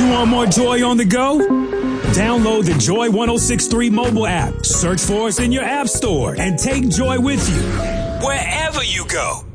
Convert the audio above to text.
You want more joy on the go? Download the Joy 106.3 mobile app. Search for us in your app store and take Joy with you wherever you go.